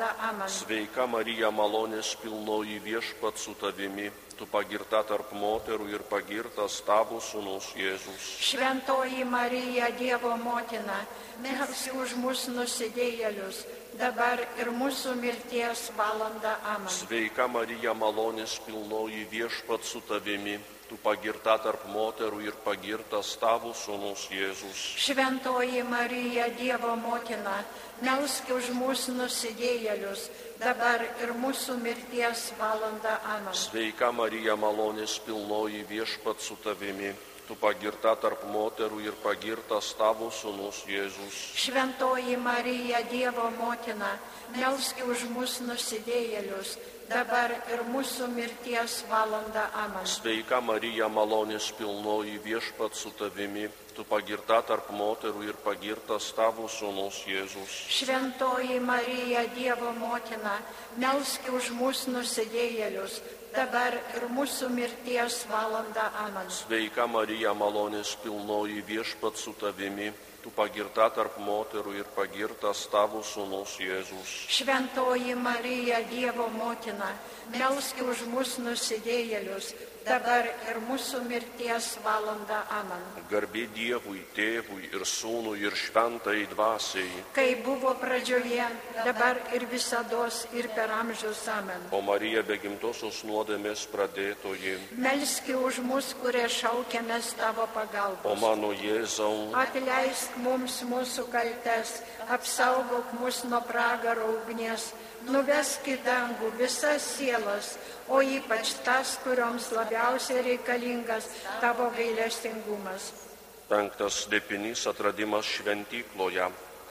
valanda. Amen. Sveika Marija, malonės pilnoji, Viešpats su tavimi, tu pagirta tarp moterų ir pagirtas tavo sūnus Jėzus. Šventoji Marija, Dievo motina, melsk už mus nusidėjėlius, dabar ir mūsų mirties valanda. Amen. Sveika Marija, malonės pilnoji, Viešpats su tavimi, tu pagirta tarp moterų ir pagirtas tavo sūnus Jėzus. Šventoji Marija, Dievo motina, melsk už mūsų nusidėjėlius, dabar ir mūsų mirties valanda. Amen. Sveika Marija, malonės pilnoji, Viešpats su tavimi, tu pagirta tarp moterų ir pagirtas tavo sūnus Jėzus. Šventoji Marija, Dievo motina, melsk už mūsų nusidėjėlius, dabar ir mūsų mirties valanda. Amen. Sveika Marija, malonės pilnoji, Viešpats su tavimi, tu pagirta tarp moterų ir pagirtas tavo sūnus Jėzus. Šventoji Marija, Dievo motina, melsk už mūsų nusidėjėlius, dabar ir mūsų mirties valanda. Amen. Sveika Marija, malonės pilnoji, Viešpats su tavimi, tu pagirta tarp moterų ir pagirtas tavo sūnus Jėzus. Šventoji Marija, Dievo motina, melsk už mūsų nusidėjėlius, dabar ir mūsų mirties valanda. Amen. Garbė Dievui, Tėvui ir Sūnui ir Šventai Dvasiai. Kai buvo pradžioje, dabar ir visados ir per amžius. Amen. O Marija, be gimtosios nuodėmės pradėtoji, melski už mus, kurie šaukiamės tavo pagalbos. o mano Jėzau, Atleisk mums mūsų kaltes, apsaugok mus nuo pragaro ugnies, nuvesk į dangų visas sielas, o ypač tas, kurioms labiausiai reikalingas tavo gailestingumas. 5. slėpinys atradimas šventykloje.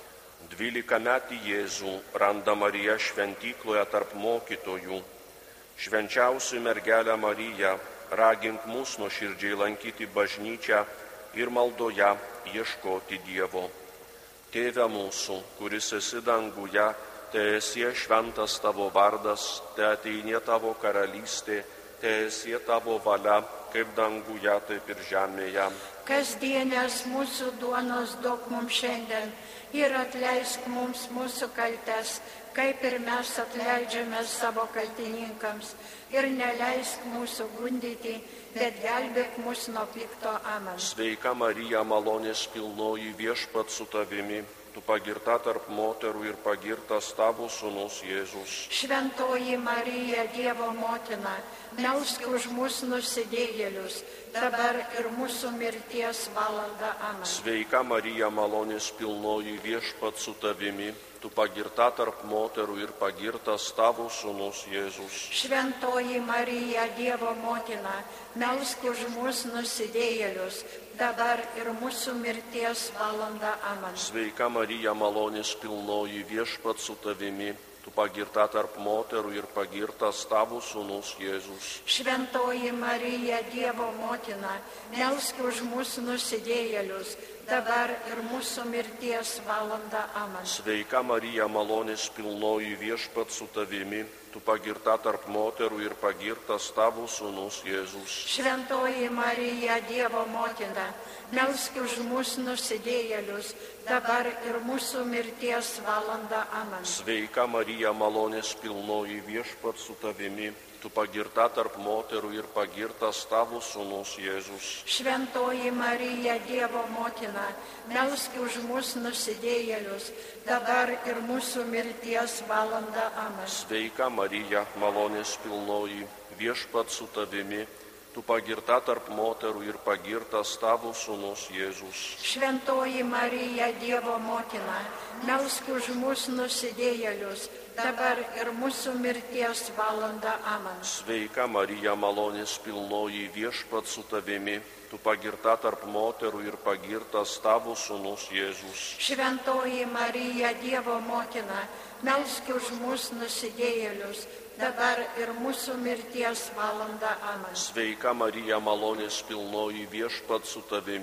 12-metį Jėzų randa Marija šventykloje tarp mokytojų. Švenčiausia mergelė Marija, ragink mus nuoširdžiai lankyti bažnyčią ir maldoje ieškoti Dievo. Tėve mūsų, kuris esi danguje, teesie šventas tavo vardas, teateinie tavo karalystė, teesie tavo valia, kaip danguje, taip ir žemėje. Kasdienės mūsų duonos duok mums šiandien ir atleisk mums mūsų kaltes, kaip ir mes atleidžiame savo kaltininkams. Ir neleisk mūsų gundyti, bet gelbėk mus nuo pikto. Amen. Sveika Marija, malonės pilnoji, Viešpats su tavimi, tu pagirta tarp moterų ir pagirtas tavo sūnus Jėzus. Šventoji Marija, Dievo motina, melsk už mūsų nusidėjėlius, dabar ir mūsų mirties valanda. Amen. Sveika Marija, malonės pilnoji, Viešpats su tavimi, tu pagirta tarp moterų ir pagirtas tavo sūnus Jėzus. Šventoji Marija, Dievo motina, melsk už mūsų nusidėjėlius, dabar ir mūsų mirties valanda. Amen. Sveika Marija, malonės pilnoji, Viešpats su tavimi, tu pagirta tarp moterų ir pagirtas tavo sūnus Jėzus. Šventoji Marija, Dievo motina, melsk už mūsų nusidėjėlius, dabar ir mūsų mirties valanda. Amen. Sveika Marija, malonės pilnoji, Viešpats su tavimi, tu pagirta tarp moterų ir pagirtas tavo sūnus Jėzus. Šventoji Marija, Dievo motina, melsk už mūsų nusidėjėlius, dabar ir mūsų mirties valanda. Amen. Sveika Marija, malonės pilnoji, Viešpats su tavimi, tu pagirta tarp moterų ir pagirtas tavo sūnus Jėzus. Šventoji Marija, Dievo motina, melsk už mūsų nusidėjėlius, dabar ir mūsų mirties valanda. Amen. Sveika Marija, malonės pilnoji, Viešpats su tavimi, tu pagirta tarp moterų ir pagirtas tavo sūnus Jėzus. Šventoji Marija, Dievo motina, melsk už mūsų nusidėjėlius, dabar ir mūsų mirties valanda. Amen. Sveika Marija, malonės pilnoji, Viešpats su tavimi, tu pagirta tarp moterų ir pagirtas tavo sūnus Jėzus. Šventoji Marija, Dievo motina, melsk už mūsų nusidėjėlius, dabar ir mūsų mirties valanda. Amen. Sveika Marija, malonės pilnoji, Viešpats su tavimi,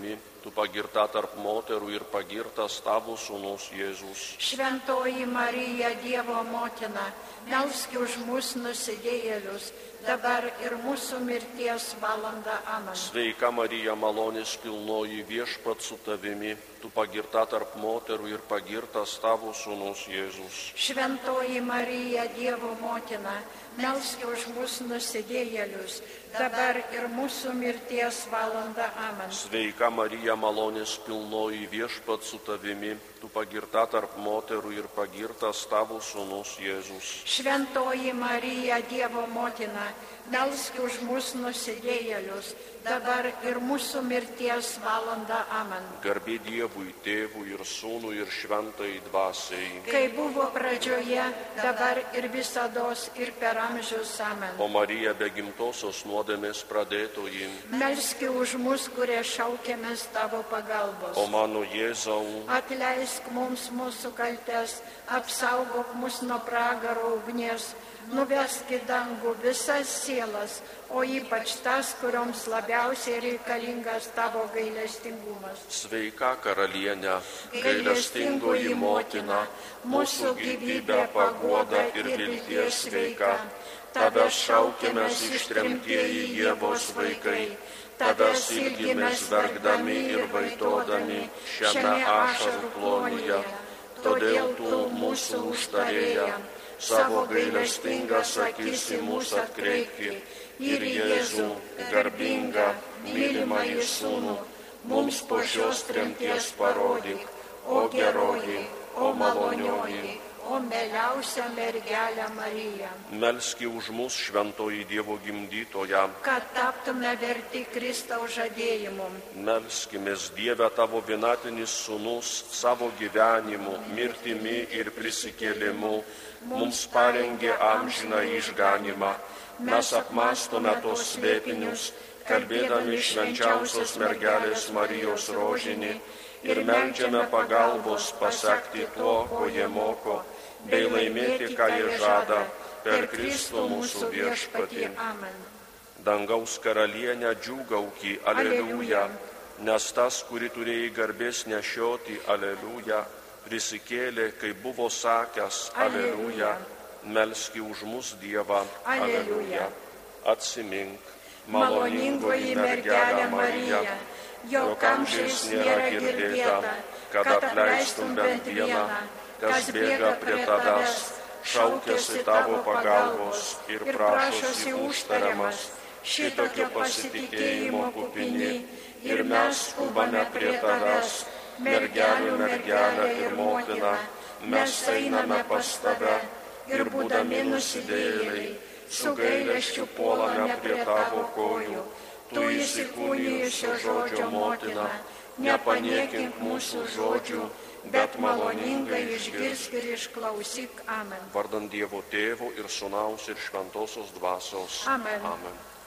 tu pagirta tarp moterų ir pagirtas tavo sūnus Jėzus. Šventoji Marija, Dievo motina, melsk už mus nusidėjėlius, dabar ir mūsų mirties valanda. Amen. Sveika Marija, malonės pilnoji, Viešpats su tavimi, tu pagirta tarp moterų ir pagirtas tavo sūnus Jėzus. Šventoji Marija, Dievo motina, melsk už mus nusidėjėlius, dabar ir mūsų mirties valanda. Amen. Sveika Marija, malonės pilnoji, Viešpats su tavimi, tu pagirta tarp moterų ir pagirtas tavo sūnus Jėzus. Šventoji Marija, Dievo motina, melsk už mus nusidėjėlius, dabar ir mūsų mirties valanda. Amen. Garbė Dievui, Tėvui ir Sūnui ir Šventai Dvasiai. Kai buvo pradžioje, dabar ir visados ir per amžius. Amen. O Marija, be gimtosios nuodėmės pradėtoji, melski už mus, kurie šaukėmės tavo pagalbos. o mano Jėzau, Atleisk mums mūsų kaltes, apsaugok mus nuo pragaro ugnies, nuvesk į dangų visas sielas, o ypač tas, kurioms labiausiai reikalingas tavo gailestingumas. sveika karalienė, gailestingoji motina, mūsų gyvybė, paguoda ir vilties sveika. Tavęs šaukėmės ištremtieji Ievos vaikai, tavęs ilgimės verkdami ir vaitodami šiame ašarų klonyje. Todėl tu mūsų užtarėja, savo gailestingas akis į mus atkreipki ir Jėzų, garbingą, mylimąjį sūnų, mums po šios tremties parodyk, o geroji, o malonioji, O mieliausia mergelė Marija, melski už mus šventoji Dievo gimdytoja, kad taptume verti Kristaus žadėjimų. melskimės Dieve, tavo vienatinis sūnus savo gyvenimu, mirtimi ir prisikėlimu mums parengė amžiną išganimą. Mes apmastome tos slėpinius, kalbėdami švenčiausios mergelės Marijos rožinį ir meldžiame pagalbos pasekti tuo, ko jie moko, bei laimėti, ką jie žada, per Kristų mūsų viešpatį. Amen. Dangaus karalienė, džiūgauki, aleliuja, nes tas, kurį turėjai garbės nešioti, aleliuja, prisikėlė, kaip buvo sakęs, aleliuja, melski už mus Dievą, aleliuja. Atsimink, Maloningoji mergelė Marija, jog amžiais nėra girdėta, kad apleistum bent vieną, kas bėga prie tavęs, šaukėsi tavo pagalbos ir prašosi užtariamas, šitokio pasitikėjimo kupini, ir mes skubame prie tavęs, mergelių mergelė ir motina, mes einame pas tave ir būdami nusidėjėliai, su gailesčiu puolame prie tavo kojų. Tu įsikūnijusio žodžio motina, nepaniekink mūsų žodžių, bet maloningai išgirsk ir išklausyk. Amen. Vardant Dievo Tėvo ir Sūnaus ir Šventosios Dvasios. Amen. Amen.